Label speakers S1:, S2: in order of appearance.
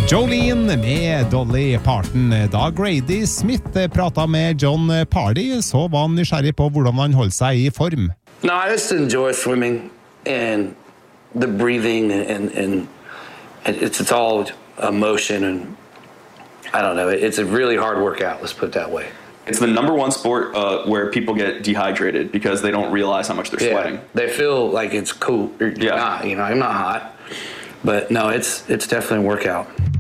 S1: Jolene med Dolly Parton. Da Grady Smith pratet med John Pardy, så var han nysgjerrig på hvordan han holdt seg I form.
S2: No, I just enjoy swimming and the breathing and it's all emotion and I don't know. It's a really hard workout, let's put it that way.
S3: It's the number one sport where people get dehydrated because they don't realize how much they're sweating.
S2: They feel like it's cool. Not, I'm not hot. But no, it's definitely a workout.